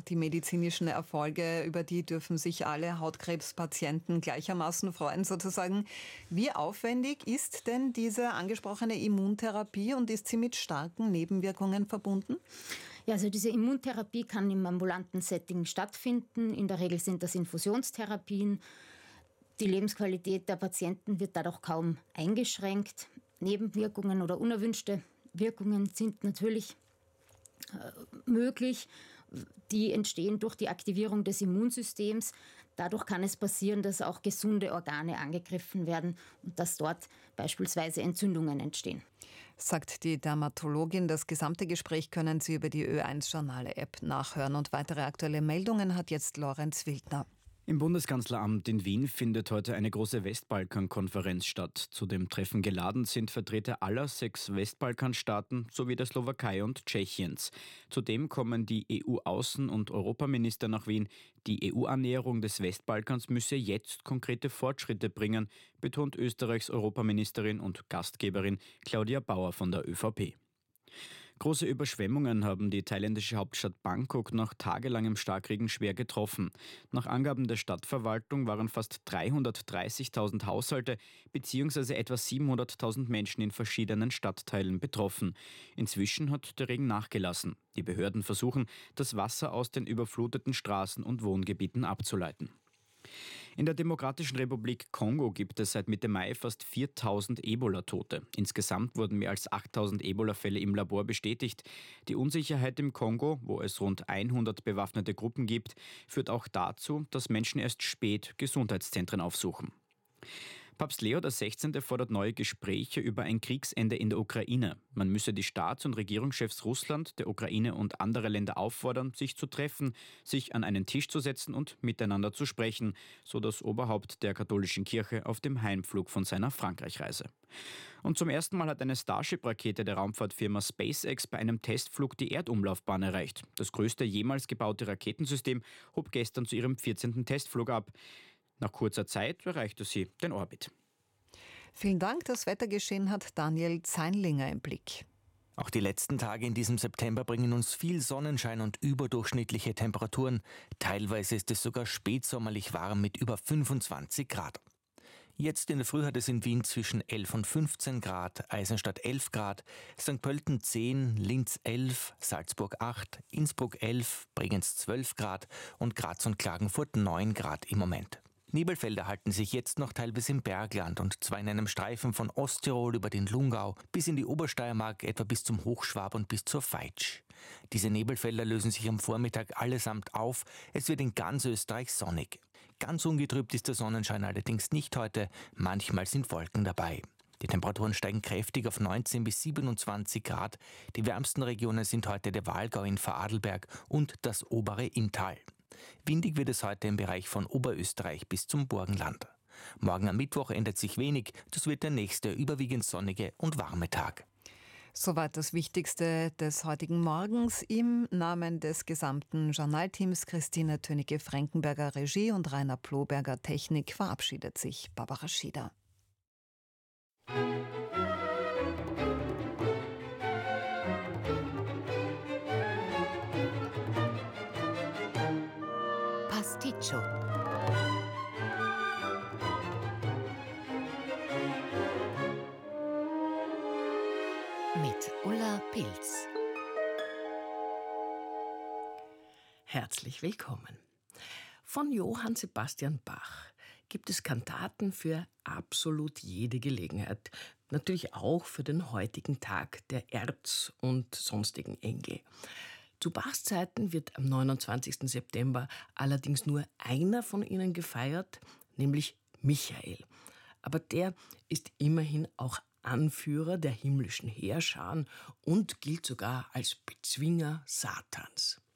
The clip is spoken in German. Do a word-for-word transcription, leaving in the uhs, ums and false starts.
die medizinischen Erfolge, über die dürfen sich alle Hautkrebspatienten gleichermaßen freuen sozusagen. Wie aufwendig ist denn diese angesprochene Immuntherapie und ist sie mit starken Nebenwirkungen verbunden? Ja, also diese Immuntherapie kann im ambulanten Setting stattfinden. In der Regel sind das Infusionstherapien. Die Lebensqualität der Patienten wird dadurch kaum eingeschränkt. Nebenwirkungen oder unerwünschte Wirkungen sind natürlich äh, möglich. Die entstehen durch die Aktivierung des Immunsystems. Dadurch kann es passieren, dass auch gesunde Organe angegriffen werden und dass dort beispielsweise Entzündungen entstehen. Sagt die Dermatologin. Das gesamte Gespräch können Sie über die Ö eins Journale-App nachhören. Und weitere aktuelle Meldungen hat jetzt Lorenz Wildner. Im Bundeskanzleramt in Wien findet heute eine große Westbalkan-Konferenz statt. Zu dem Treffen geladen sind Vertreter aller sechs Westbalkanstaaten sowie der Slowakei und Tschechiens. Zudem kommen die E U-Außen- und Europaminister nach Wien. Die E U-Annäherung des Westbalkans müsse jetzt konkrete Fortschritte bringen, betont Österreichs Europaministerin und Gastgeberin Claudia Bauer von der ÖVP. Große Überschwemmungen haben die thailändische Hauptstadt Bangkok nach tagelangem Starkregen schwer getroffen. Nach Angaben der Stadtverwaltung waren fast dreihundertdreißigtausend Haushalte bzw. etwa siebenhunderttausend Menschen in verschiedenen Stadtteilen betroffen. Inzwischen hat der Regen nachgelassen. Die Behörden versuchen, das Wasser aus den überfluteten Straßen und Wohngebieten abzuleiten. In der Demokratischen Republik Kongo gibt es seit Mitte Mai fast viertausend Ebola-Tote. Insgesamt wurden mehr als achttausend Ebola-Fälle im Labor bestätigt. Die Unsicherheit im Kongo, wo es rund hundert bewaffnete Gruppen gibt, führt auch dazu, dass Menschen erst spät Gesundheitszentren aufsuchen. Papst Leo der Sechzehnte fordert neue Gespräche über ein Kriegsende in der Ukraine. Man müsse die Staats- und Regierungschefs Russland, der Ukraine und andere Länder auffordern, sich zu treffen, sich an einen Tisch zu setzen und miteinander zu sprechen, so das Oberhaupt der katholischen Kirche auf dem Heimflug von seiner Frankreichreise. Und zum ersten Mal hat eine Starship-Rakete der Raumfahrtfirma SpaceX bei einem Testflug die Erdumlaufbahn erreicht. Das größte jemals gebaute Raketensystem hob gestern zu ihrem vierzehnten Testflug ab. Nach kurzer Zeit erreichte sie den Orbit. Vielen Dank. Das Wettergeschehen hat Daniel Zeinlinger im Blick. Auch die letzten Tage in diesem September bringen uns viel Sonnenschein und überdurchschnittliche Temperaturen. Teilweise ist es sogar spätsommerlich warm mit über fünfundzwanzig Grad. Jetzt in der Früh hat es in Wien zwischen elf und fünfzehn Grad, Eisenstadt elf Grad, Sankt Pölten zehn, Linz elf, Salzburg acht, Innsbruck elf, Bregenz zwölf Grad und Graz und Klagenfurt neun Grad im Moment. Nebelfelder halten sich jetzt noch teilweise im Bergland und zwar in einem Streifen von Osttirol über den Lungau bis in die Obersteiermark, etwa bis zum Hochschwab und bis zur Veitsch. Diese Nebelfelder lösen sich am Vormittag allesamt auf. Es wird in ganz Österreich sonnig. Ganz ungetrübt ist der Sonnenschein allerdings nicht heute. Manchmal sind Wolken dabei. Die Temperaturen steigen kräftig auf neunzehn bis siebenundzwanzig Grad. Die wärmsten Regionen sind heute der Walgau in Vorarlberg und das obere Inntal. Windig wird es heute im Bereich von Oberösterreich bis zum Burgenland. Morgen am Mittwoch ändert sich wenig. Das wird der nächste überwiegend sonnige und warme Tag. Soweit das Wichtigste des heutigen Morgens. Im Namen des gesamten Journalteams Christine Tönnecke-Frankenberger Regie und Rainer Ploberger Technik verabschiedet sich Barbara Schieder. Pasticcio. Mit Ulla Pilz. Herzlich willkommen. Von Johann Sebastian Bach gibt es Kantaten für absolut jede Gelegenheit. Natürlich auch für den heutigen Tag der Erz- und sonstigen Engel. Zu Bachs Zeiten wird am neunundzwanzigsten September allerdings nur einer von ihnen gefeiert, nämlich Michael. Aber der ist immerhin auch Anführer der himmlischen Heerscharen und gilt sogar als Bezwinger Satans.